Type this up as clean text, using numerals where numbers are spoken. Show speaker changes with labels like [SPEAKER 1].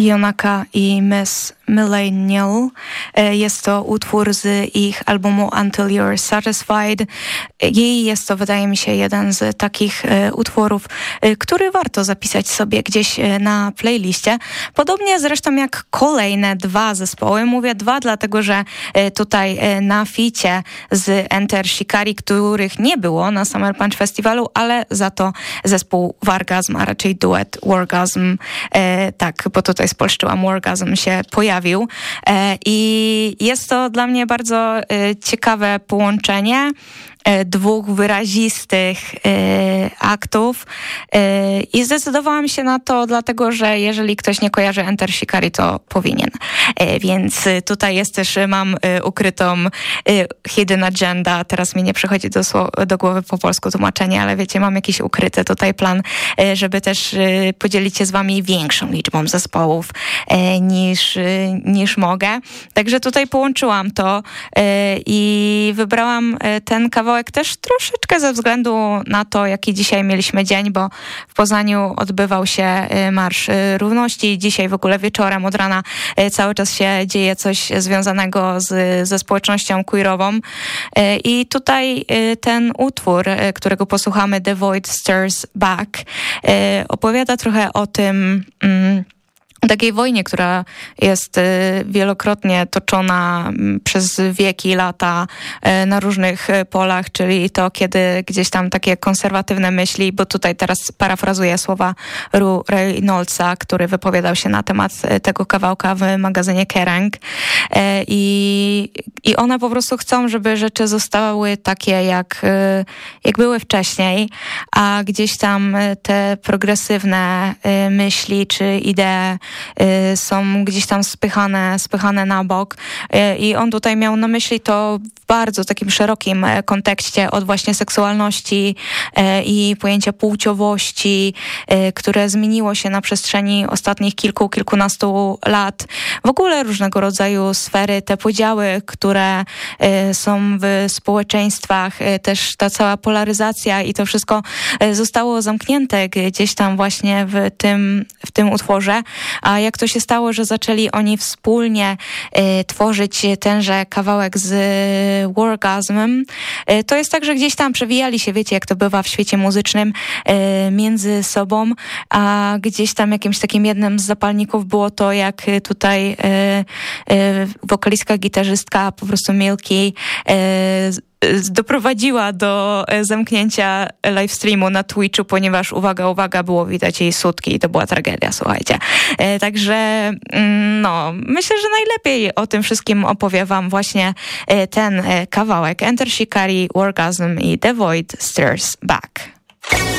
[SPEAKER 1] Yonaka i Miss Millennial. Jest to utwór z ich albumu Until You're Satisfied i jest to, wydaje mi się, jeden z takich utworów, który warto zapisać sobie gdzieś na playliście. Podobnie zresztą jak kolejne dwa zespoły. Mówię dwa, dlatego że tutaj na ficie z Enter Shikari, których nie było na Summer Punch Festiwalu, ale za to zespół Wargasm, a raczej duet Wargasm, tak, bo tutaj spolszczyłam, Wargasm się pojawił. I jest to dla mnie bardzo ciekawe połączenie dwóch wyrazistych aktów i zdecydowałam się na to, dlatego że jeżeli ktoś nie kojarzy Enter Shikari, to powinien. Więc tutaj jest też, mam ukrytą hidden agenda, teraz mi nie przychodzi do głowy po polsku tłumaczenie, ale wiecie, mam jakiś ukryty tutaj plan, żeby też podzielić się z wami większą liczbą zespołów niż mogę. Także tutaj połączyłam to i wybrałam ten kawałek też troszeczkę ze względu na to, jaki dzisiaj mieliśmy dzień, bo w Poznaniu odbywał się Marsz Równości. Dzisiaj w ogóle wieczorem od rana cały czas się dzieje coś związanego ze społecznością queerową. I tutaj ten utwór, którego posłuchamy, The Void Stirs Back, opowiada trochę o tym, o takiej wojnie, która jest wielokrotnie toczona przez wieki, lata na różnych polach, czyli to, kiedy gdzieś tam takie konserwatywne myśli, bo tutaj teraz parafrazuję słowa Ru Reynoldsa, który wypowiadał się na temat tego kawałka w magazynie Kerrang. I one po prostu chcą, żeby rzeczy zostały takie, jak były wcześniej, a gdzieś tam te progresywne myśli czy idee są gdzieś tam spychane na bok. I on tutaj miał na myśli to w bardzo takim szerokim kontekście od właśnie seksualności i pojęcia płciowości, które zmieniło się na przestrzeni ostatnich kilkunastu lat. W ogóle różnego rodzaju sfery, te podziały, które są w społeczeństwach, też ta cała polaryzacja i to wszystko zostało zamknięte gdzieś tam właśnie w tym utworze. A jak to się stało, że zaczęli oni wspólnie tworzyć tenże kawałek z Wargasmem, to jest tak, że gdzieś tam przewijali się, wiecie, jak to bywa w świecie muzycznym, między sobą, a gdzieś tam jakimś takim jednym z zapalników było to, jak tutaj wokalistka, gitarzystka, po prostu Milky doprowadziła do zamknięcia livestreamu na Twitchu, ponieważ uwaga, było widać jej sutki i to była tragedia, słuchajcie. Także no, myślę, że najlepiej o tym wszystkim opowie wam właśnie ten kawałek Enter Shikari, Wargasm i The Void Stirs Back.